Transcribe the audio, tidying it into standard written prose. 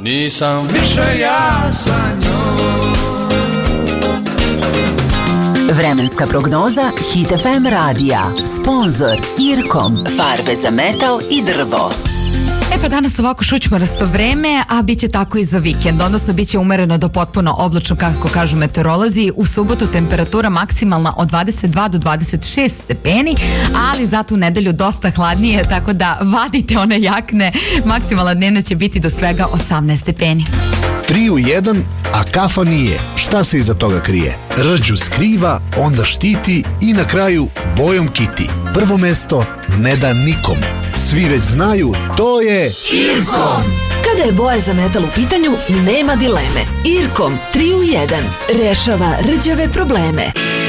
nisam više ja sa njom. Vremenska prognoza Hit FM radija. Sponzor Irkom. Farbe za metal i drvo. Pa danas ovako šućmarasto vreme, a bit će tako i za vikend, odnosno bit će umereno do potpuno oblačno, kako kažu meteorolozi. U subotu temperatura maksimalna od 22 do 26 stepeni, ali zato u nedelju dosta hladnije, tako da vadite one jakne. Maksimalna dnevna će biti do svega 18 stepeni. 3 u 1, a kafa nije. Šta se iza toga krije? Rđu skriva, onda štiti i na kraju bojom kiti. Prvo mesto ne da nikom. Svi već znaju, to je Irkom. Kada je boja za metal u pitanju, nema dileme. Irkom 3 u 1 rešava rđave probleme.